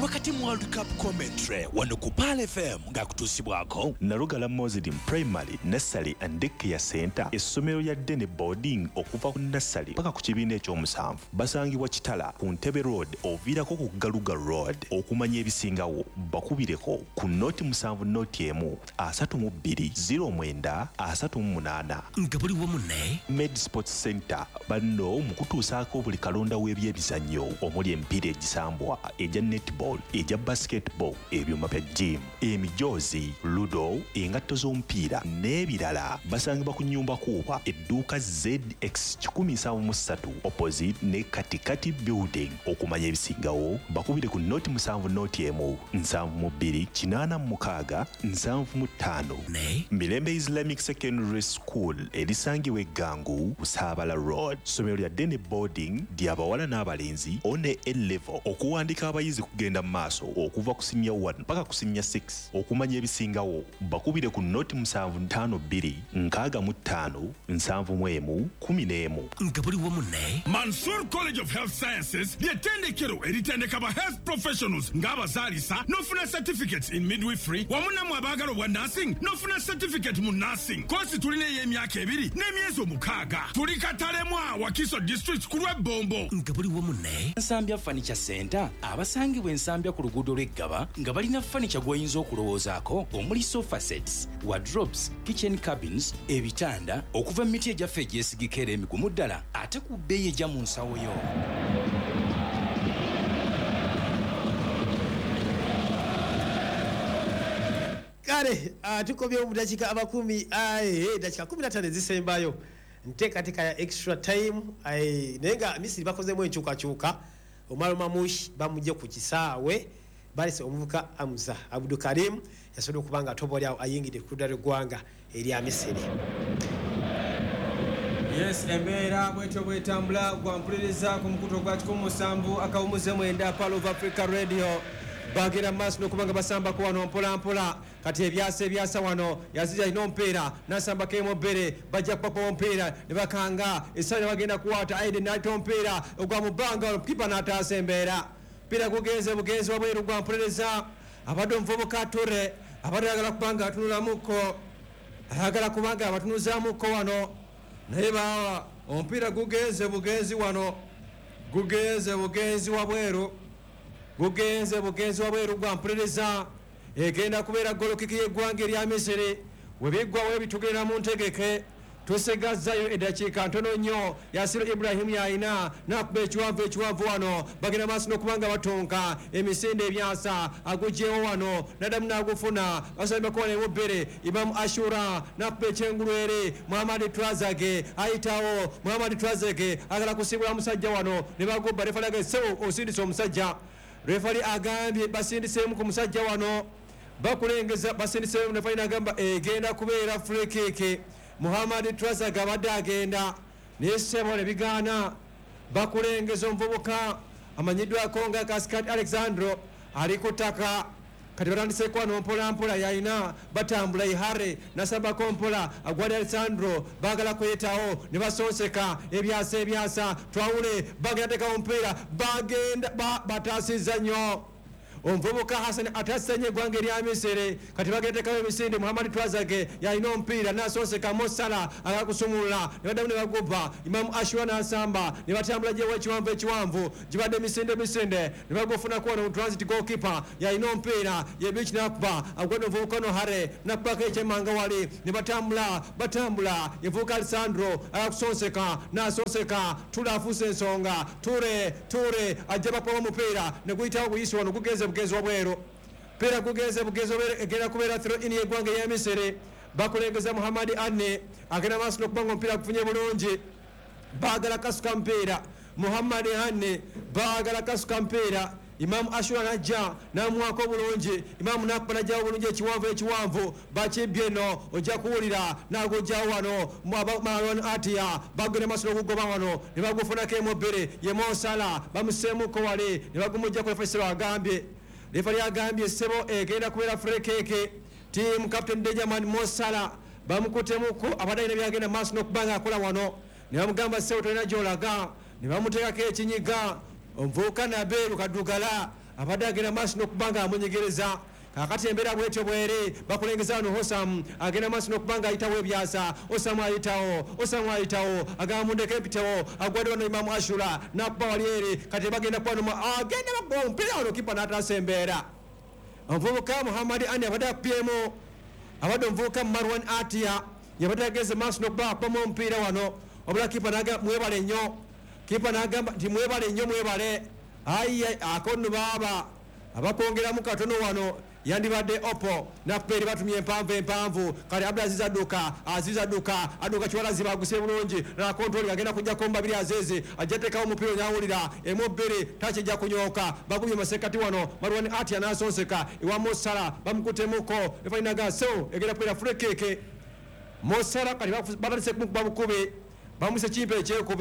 wakati mu World Cup commentary wano ku Pal FM ngakutusibwako Nalugala Muslim Primary Nursery and Daycare Center essomero lya Dene Boarding okuva ku nursery paka ku kibiina ekyomusanvu basangibwa Kitala ku Ntebe Road oviirako ku Galuga Road okumanya ebisingawo bakubireko ku noti 7 noti emu 320938 nga buli wamu ne Med Sports Center banno mu kutuusaako buli kalonda w'ebyebizannyo omuli emipiira egisambwa eja netball eja basketball ebyuma bya gym emijoozi ludo engatto z'omupiira n'ebirala basangibwa ku nnyumba kuuba edduuka ZX 173 opposite ne Katikati building okumanya ebisingawo bakubire ku noti 7 noti emu 728675 ne Mirembe Islamic Secondary School erisangibwa Gangu Busabala Road somero lya Dene Boarding ly'abawala n'abalenzi one A-level okuwandika abayizi kugenda maaso okuva ku senior 1 paka ku senior 6 okumanya ebisingawo bakubire ku noti 7527571 nga buli wamu ne Mansour College of Health Sciences ly'ettendekero eritendeka ba health professionals ng'abazaalisa n'ofuna certificates in midwifery wamu nammwe abaagala obwa nursing n'ofuna certificate mu nursing kosi tulina ey'emyaka 2 n'emyezi 6 tuli Katalemwa Wakiso district ku lw'Ebombo nga buli wamu ne Nsambya Furniture Center abasangibwa Ensambya ku luguudo lw'Eggaba nga balina furniture gw'oyinza okulowoozaako omuli sofa sets, wardrobes, kitchen cabins, ebitanda okuva mu miti egyaffe egyesigika era emigumu ddala ate ku bbeeyi ejja mu nsawo yo. Kale tukobye mu dakika abakumi dakika 15 ezisembayo nteekateeka ya extra time nenga Misiri bakozemu enkyukakyuka Omar Mamush bamujje ku kisaawe balise omuvuka Hamza Abdul Karim yasobola okubanga atobolya awo ayingidde ku ddala eggwanga erya Misiri. Yes, embeera bwetyo bwetambula gwampuliriza ku mukuto gwa 17 akawumuze mwenda Pal of Africa Radio bagera maaso n'okubanga basamba ku wano mpola kati ebyasa wano yazija ino mpeera nasamba kemo bere bajja kupapa ompeera ne bakanga esanya bagenda kuwata Aiden naito mpeera ogwa mubanga kipa n'ataasa embeera pira kugenze bugenzi wabweru gwampuliriza abadde omuvubuka Ture abadde ayagala kubanga atunulamuko ayagala kubanga abatunuzamuko wano naye bawa omupiira gugenze bugenzi wano gugenze bugenzi wabweru gwampuliriza egenda kubeera golokiki y'eggwanga erya Misiri webiggwa webitugenda mu ntegeke tusigazzayo eddakiika ntono nnyo Yasir Ibrahim yayina nakuba ekiwanvu wano bagenda maaso n'okubanga batonka emisinde ebyasa agugyewo wano nadamu n'agufuna basambako wano emubbere Imam Ashura nakuba ekyengulu eri Muhammad Twazage ayitawo Muhammad Twazage agala kusibula musajja wano ne bagubba refalage sewo osindisa omusajja refali agambye basindiseemu ku musajja wano bakulengeza basindiseemu refali n'agamba egenda kubeera free kick Muhammad Twazage abadde agenda nesebo ne bigaana bakulengeza omuvubuka amanyiddwako nga Kaskat Alexandro ali ku ttaka kati batandiseko wano mpola yayina batambula ihare nasambako mpola agwadi Alexandro bagala kwetawo ne basonseka ebyasa twawule bagenda tekawo mpeera bagenda bataasiza nnyo omuvubuka Hassan atasanye eggwanga erya Misiri kati bagendekawo emisinde Muhammad Twazage yalina omupiira nasonseka Mosala agakusumulula ne baddamu ne bagubba Imam Ashura n'asamba ne batambula gyewa ekiwanvu gibadde emisinde ne bagufunako wano transit goalkeeper yalina omupiira yebichi nakuba agwadde omuvubuka no hare nakubako ekyemanga wali ne batambula yevubuka Alessandro agakusonseka nasonseka Ture afuuse ensonga Ture ajja bakuba omupiira ne guyitawo buyisi wano gugenze bugenzi wabweru pera kugenze bugenzi egenda kubeera throw in y'eggwanga ya Misiri bakulengeza Muhammad Anne agenda maaso n'okubanga omupiira gufunye bulungi baagala kasuka mpeera Muhammad Anne baagala kasuka mpeera Imam Ashura najja namwako bulungi Imam nakuba najjawo bulungi ekiwanvu bakibbye no ojja kuwulira nagojjawo wano Marwan Atia bagenda maaso n'okugoba wano ne bagufunako emubbere ye Mosala bamuseemuko wali ne bagumujja ku refesero agambye refari agambye sebo egenda kubeera free kick team captain Dejaman Mosala bamukutemuko abadde ne byagenda maaso n'okubanga akola wano ne bamugamba sebo tolina gy'olaga ne bamuteekako ekinyiga omuvubuka Naberu Kadugala abadde agenda maaso n'okuba nga amunyegereza kakati embeera bwetyo bweri bakulengeza wano Osam agenda maaso n'okuba nga ayitawo ebyasa Osam ayitawo agamba mundeke mpitewo agwadde wano Imamu Ashura nakuba wali eri kati bagenda kubanuma agenda bakuba omupiira wano kipa n'ataasa embeera omuvubuka Muhammad Ani abadde akupyemu abadde omuvubuka Marwan Atia yabadde ageze maaso n'okuba akubamu omupiira wano obula kipa n'agamba mwebale nnyo kipa n'agamba nti mwebale nnyo mwebale ayi akonno baaba abakwongeramu katono wano yandibadde Opo nakupeeri batumye empanvu kale Abdulaziz aduka kiwalazi baguse bulungi na kontroli agenda kujja ko mbabiri azeze ajatekawo omupira nyawulira emu-bbiri takijja kunyooka bagumye masekati wano Marwan Atia nasonseka ewa Mosala bamukutemuko efainaga so egenda kubeera free kick Mosala kali batandise kumukuba bukubi bamwise kimpe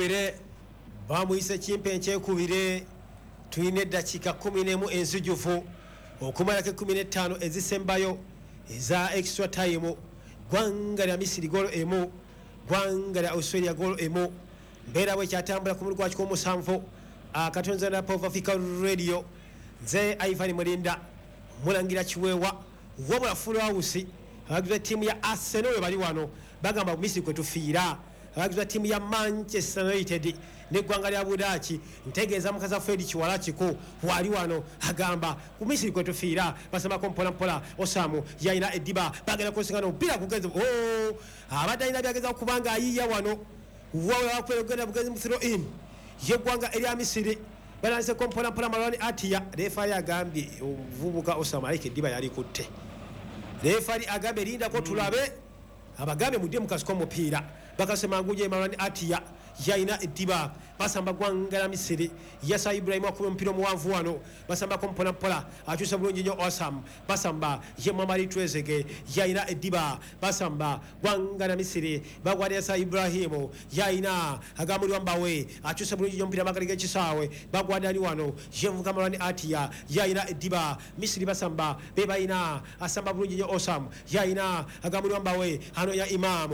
ekyekubire tulina eddakiika 11 enzijufu okumalako 15 ezisembayo eza extra time. Gwanga lya Misiri golo emu, gwanga lya Australia golo emu. Mbeera bwe kyatambula ku mulugwa kiko musanvu akatonza na Pov Africa Radio. Nze Ivan Mulinda mulangira kiwewa wabula full house abagize timu ya Arsenal bali wano bagamba Misiri kwe tufiira. Abagize timu ya Manchester United ne gwanga lya Budaaki ntegeeza mukaza Fred Kiwalakiko wali wano agamba ku Misiri kwe tufiira basema ko mpola Osamu yaina Ediba bagenda kusingana mpira kugeza abadde alina byageza kubanga ayiya wano wawe wakwegenda bugezi mu throw in ye gwanga erya Misiri balanse ko mpola Marwan Atia refari agambye ovubuka Osamu alike Ediba yali kutte refari agambe linda ko tulabe abagambe mudde mukasiko mupira bakasema nguje Marwan Atia yaina Ediba basamba gwanga Misiri yasa Ibrahim akuba mpira muwanvu wano basamba ko mpola akyusa bulungi nnyo Osam basamba ye Mamali Trezeguet yaina Ediba basamba gwanga Misiri bagwada yasa Ibrahim yaina agamuli wambawe akyusa bulungi nnyo mpira magali g'ekisaawe bagwada ali wano ye mvuka Marwan Atia yaina Ediba Misiri basamba bebaina asamba bulungi nnyo Osam yaina agamuli wambawe ano ya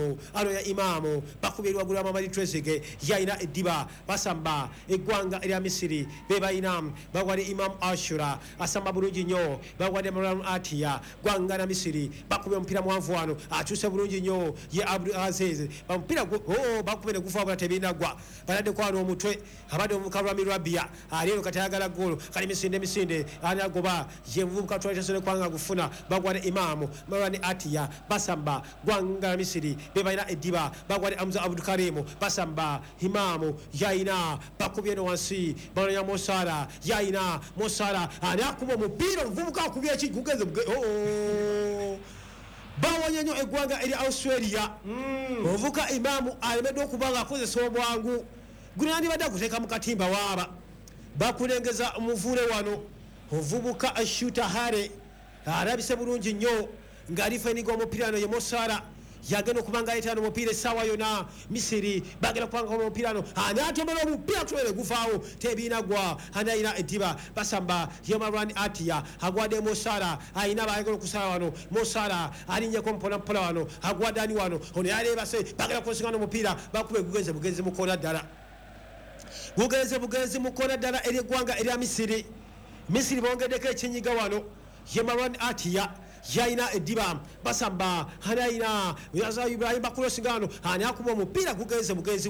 Imamu bakubirwa gula Mamali Trezeguet yaina Ediba basamba eggwanga erya Misiri bebaina bagwade Imam Ashura asamba bulungi nnyo bagwade Marwan Atia gwanga na Misiri bakube mpira mwanvu wano akyuse bulungi nnyo ye Abdul Aziz bampira bakubene gufa bula tebinagwa balade kwano omutwe abade omukalwa Mirabia aliyo katayagala golo kali misinde anagoba ye mvubuka twatesone kwanga gufuna bagwade Imam Marwan Atia basamba gwanga na Misiri bebaina Ediba bagwade Amza Abdul Karim basamba Imamu yaina bakubye no wansi bana ya Mosala yaina Mosala anakuba omupira omuvubuka akubye ekigugeze bawonyenyo eggwanga eri Australia ovuka Imamu alemedde okubanga akozesa obwangu gunandi badde akuteeka mu katimba waaba bakulengeza omuvule wano ovubuka Ashuta Hare alabise bulungi nnyo ng'alifeniga omupira ye Mosala yagenda okubanga ayitaano omupira essaawa yona Misiri bagenda kubanga omupira no anatomera omupira tubere gufaawo tebinagwa anayina Ediba basamba ye Marwan Atia agwadde Mosala ayina bayagala okusala wano Mosala alinyeko mpola wano agwadde ani wano ono yaleebase bagenda kusingana omupira bakube bugenzi mukola ddala bugenzi mukola ddala eri eggwanga erya Misiri bongeddeko ekinyiga wano ye Marwan Atia yaina Ediba basamba hanayina yaza Ibrahim bakulosingano ani akuba omupira bugenzi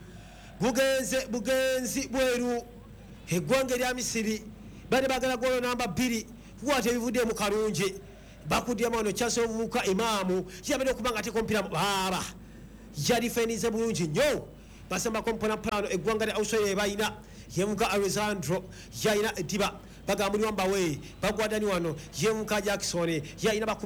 bweru eggwanga erya Misiri bane bagala golo namba 2 kuwate bivudde mu kalungi bakudya mano kyase ovuka Imamu yabede okubanga teko mpira baba yali fenize bulungi nnyo basamba kompona plano eggwanga lya Australia bayina yemuka Alexandro yaina Ediba bagamuli wambawe bagwadani wano yemuka Jackson yaina